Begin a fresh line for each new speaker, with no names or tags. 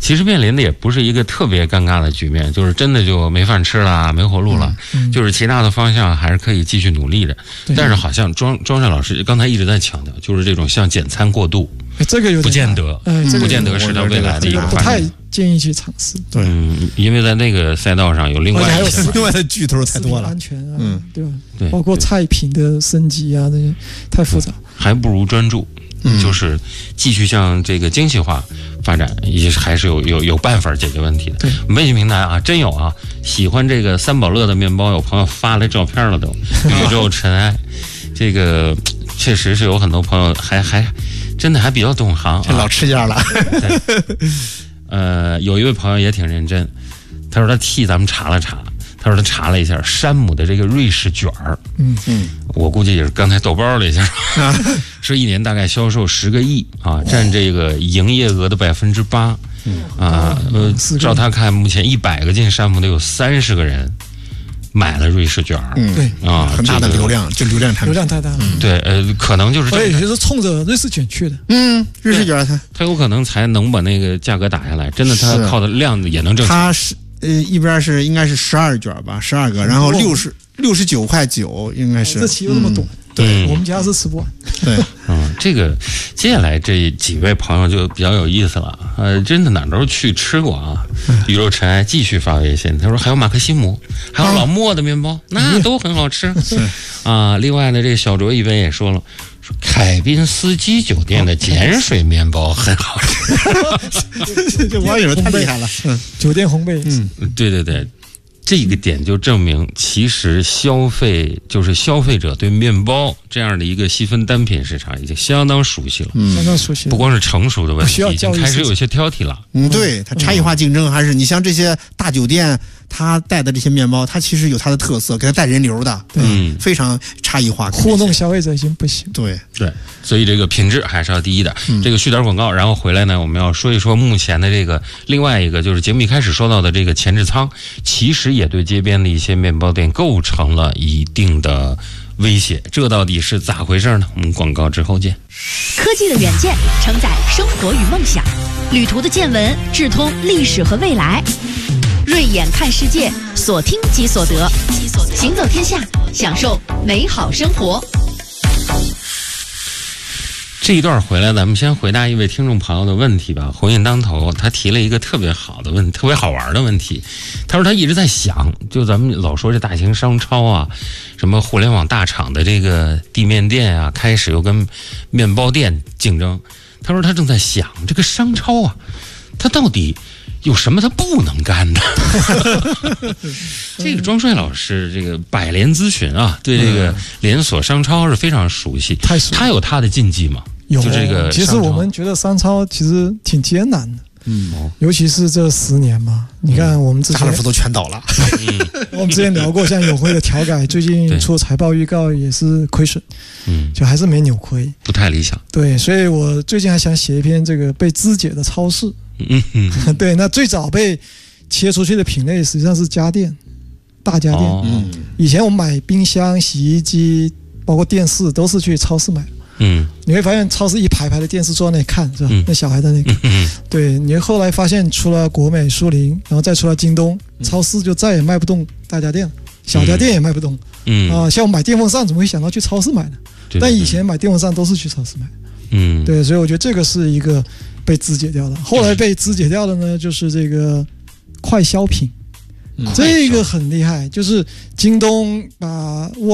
其实面临的也不是一个特别尴尬的局面，就是真的就没饭吃了，没活路了，就是其他的方向还是可以继续努力的。但是好像庄帅老师刚才一直在强调，就是这种像减餐过度，
这个有点
不见得，不见得是他未来的一个
不太建议去尝试。
对，
因为在那个赛道上有另外
的巨头太多了，
安全啊，对吧？对，包括菜品的升级啊，这些太复杂，
还不如专注。就是继续向这个精细化发展，也还是有办法解决问题的。
对，
微信平台啊，真有啊，喜欢这个三宝乐的面包，有朋友发来照片了都。宇宙尘埃，这个确实是有很多朋友还真的还比较懂行、啊，
这老吃家了。
有一位朋友也挺认真，他说他替咱们查了查。他说他查了一下山姆的这个瑞士卷儿，我估计也是刚才豆包了一下，说一年大概销售10个亿啊，占这个营业额的8%啊。照他看，目前100个进山姆的有30个人买了瑞士卷儿，
对
啊，很大的流量，就流量产品，
流量太大了。
对，可能就是
所以就是冲着瑞士卷去的。
瑞士卷
它有可能才能把那个价格打下来，真的它靠的量也能挣钱。
它是一边是应该是12卷吧，12个，然后69.9块，应该是。
这期又那么短，对，我们家是吃不完。
对，
这个接下来这几位朋友就比较有意思了，真的哪都去吃过啊。宇宙尘埃继续发微信，他说还有马克西姆，还有老莫的面包，那都很好吃啊。另外呢，这个小卓一边也说了。凯宾斯基酒店的碱水面包很好吃，
这网友太厉害了。
酒店烘焙，
对，这个点就证明，其实消费者对面包这样的一个细分单品市场已经相当熟悉了，
相当熟悉。
不光是成熟的问题，已经开始有一些挑剔了。
对，它差异化竞争还是你像这些大酒店。他带的这些面包，它其实有它的特色，给它带人流的，非常差异化，
糊弄消费者已经不行。
对，
所以这个品质还是要第一的。这个续点广告，然后回来呢，我们要说一说目前的这个另外一个，就是节目一开始说到的这个前置仓，其实也对街边的一些面包店构成了一定的威胁。这到底是咋回事呢？我们广告之后见。
科技的远见承载生活与梦想，旅途的见闻智通历史和未来。锐眼看世界，所听即所得，行走天下，享受美好生活。
这一段回来，咱们先回答一位听众朋友的问题吧。红印当头，他提了一个特别好的问题，特别好玩的问题。他说他一直在想，就咱们老说这大型商超啊，什么互联网大厂的这个地面店啊，开始又跟面包店竞争。他说他正在想，这个商超啊，它到底有什么他不能干的？这个庄帅老师，这个百联咨询啊，对这个连锁商超是非常熟悉。
太熟悉。
他有他的禁忌吗？
有。
就这个，
其实我们觉得商超其实挺艰难的。尤其是这10年嘛，你看我们之前
家乐福都全倒了。
我们之前聊过，像永辉的调改，最近出财报预告也是亏损，就还是没扭亏，
不太理想。
对，所以我最近还想写一篇这个被肢解的超市。对，那最早被切出去的品类实际上是家电，大家电。以前我们买冰箱、洗衣机，包括电视，都是去超市买。你会发现超市一排排的电视坐在那里看，是吧？那小孩在那里看。对，你后来发现除了国美、苏宁，然后再除了京东，超市就再也卖不动大家电了，小家电也卖不动。像我买电风扇，怎么会想到去超市买呢？但以前买电风扇都是去超市买。对，所以我觉得这个是一个被肢解掉的。后来被肢解掉的呢，就是这个快消品，这个很厉害，就是京东把